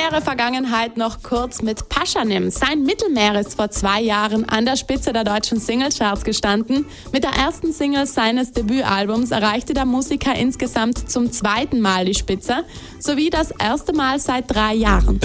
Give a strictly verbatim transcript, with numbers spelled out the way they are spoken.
Nähere Vergangenheit noch kurz mit Pashanim. Sein Mittelmeer ist vor zwei Jahren an der Spitze der deutschen Singlecharts gestanden. Mit der ersten Single seines Debütalbums erreichte der Musiker insgesamt zum zweiten Mal die Spitze, sowie das erste Mal seit drei Jahren.